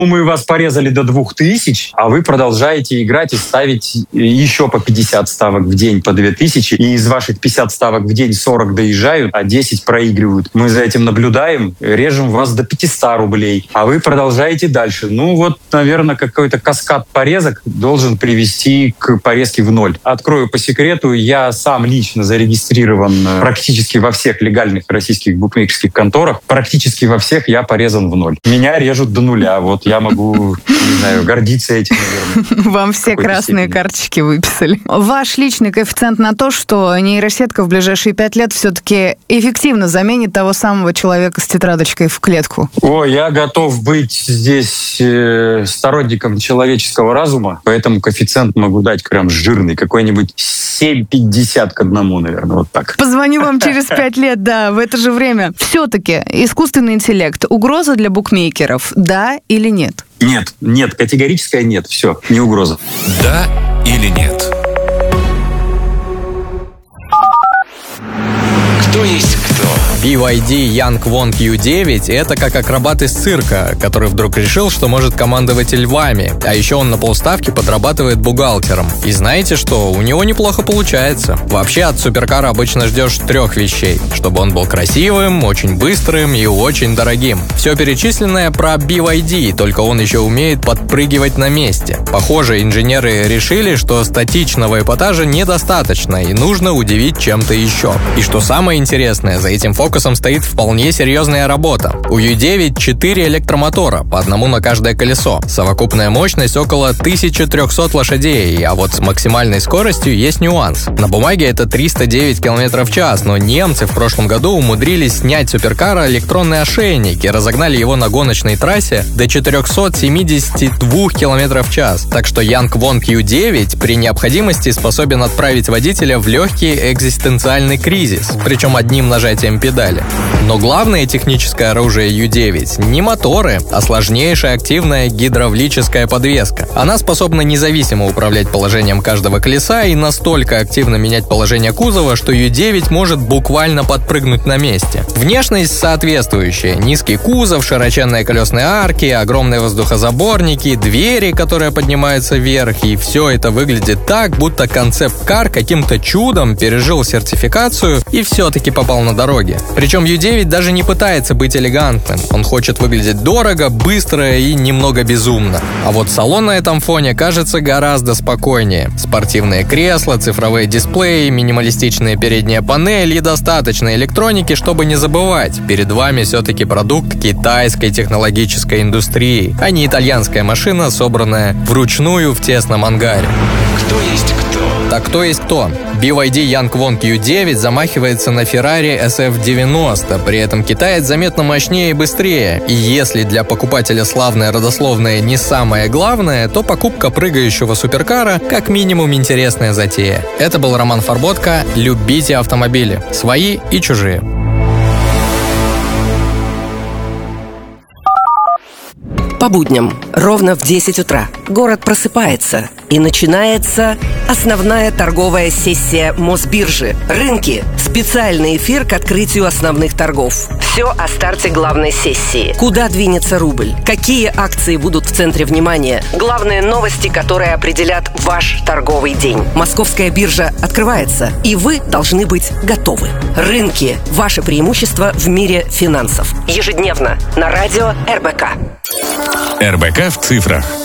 Мы вас порезали до 2000, а вы продолжаете играть и ставить еще по 50 ставок в день, по 2000, и из ваших 50 ставок в день 40 доезжают, а 10 проигрывают. Мы за этим наблюдаем, режем вас до 500 рублей, а вы продолжаете дальше. Наверное, какой-то каскад порезок должен привести к порезке в ноль. Открою по секрету, я сам лично зарегистрирован практически во всех легальных российских букмекерских конторах. Практически во всех я порезан в ноль. Меня режут до нуля. Я могу, не знаю, гордиться этим, наверное. Вам все красные карточки выписали. Ваш личный коэффициент на то, что нейросетка в ближайшие 5 лет все-таки эффективно заменит того самого человека с тетрадочкой в клетку? Я готов быть здесь сторонником человеческого разума, поэтому коэффициент могу дать прям жирный, какой-нибудь 7,50 к 1, наверное, вот так. Позвоню вам через 5 лет, да, в это же время. Все-таки искусственный интеллект — угроза для букмекеров, да или нет? Нет, категорическое нет. Все, не угроза. Да или нет? Кто есть кто? BYD Yankwon Q9 — это как акробат из цирка, который вдруг решил, что может командовать львами. А еще он на полставки подрабатывает бухгалтером. И знаете что? У него неплохо получается. Вообще от суперкара обычно ждешь 3 вещей. Чтобы он был красивым, очень быстрым и очень дорогим. Все перечисленное про BYD, только он еще умеет подпрыгивать на месте. Похоже, инженеры решили, что статичного эпатажа недостаточно и нужно удивить чем-то еще. И что самое интересное, за этим фокусом стоит вполне серьезная работа. У U9 4 электромотора, по одному на каждое колесо. Совокупная мощность около 1300 лошадей, а вот с максимальной скоростью есть нюанс. На бумаге это 309 км в час, но немцы в прошлом году умудрились снять с суперкара электронный ошейник и разогнали его на гоночной трассе до 472 км в час. Так что Yankwon Q9 при необходимости способен отправить водителя в легкий экзистенциальный кризис, причем одним нажатием педали. Но главное техническое оружие U9 не моторы, а сложнейшая активная гидравлическая подвеска. Она способна независимо управлять положением каждого колеса и настолько активно менять положение кузова, что U9 может буквально подпрыгнуть на месте. Внешность соответствующая: низкий кузов, широченные колесные арки, огромные воздухозаборники, двери, которые поднимаются вверх, и все это выглядит так, будто концепт-кар каким-то чудом пережил сертификацию и все-таки попал на дороге. Причем U9 даже не пытается быть элегантным. Он хочет выглядеть дорого, быстро и немного безумно. А вот салон на этом фоне кажется гораздо спокойнее. Спортивные кресла, цифровые дисплеи, минималистичные передние панели и достаточно электроники, чтобы не забывать. Перед вами все-таки продукт китайской технологической индустрии, а не итальянская машина, собранная вручную в тесном ангаре. Кто есть кто? Так кто есть кто? BYD Yankwon Q9 замахивается на Ferrari SF90, при этом китаец заметно мощнее и быстрее. И если для покупателя славное родословное не самое главное, то покупка прыгающего суперкара как минимум интересная затея. Это был Роман Фарботко. Любите автомобили. Свои и чужие. По будням, ровно в 10 утра, город просыпается, и начинается основная торговая сессия Мосбиржи. Рынки. Специальный эфир к открытию основных торгов. Все о старте главной сессии. Куда двинется рубль? Какие акции будут в центре внимания? Главные новости, которые определят ваш торговый день. Московская биржа открывается, и вы должны быть готовы. Рынки. Ваше преимущество в мире финансов. Ежедневно на радио РБК. РБК в цифрах.